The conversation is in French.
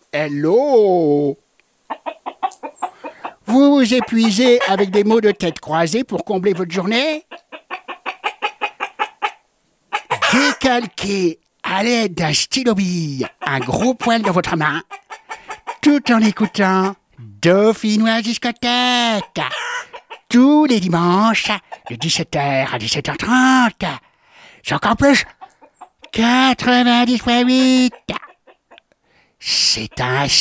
Hello! Vous vous épuisez avec des mots de tête croisés pour combler votre journée? Décalquez à l'aide d'un stylo-bille un gros poil dans votre main, tout en écoutant Dauphinois Discothèque, tous les dimanches de 17h à 17h30. C'est encore plus 90.8. C'est un